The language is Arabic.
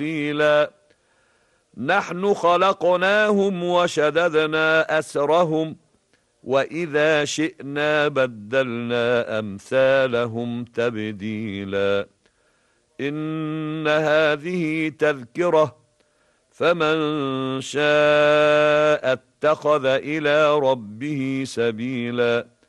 قيلا نحن خلقناهم وشددنا أسرهم وإذا شئنا بدلنا أمثالهم تبديلا إن هذه تذكرة فمن شاء اتخذ إلى ربه سبيلا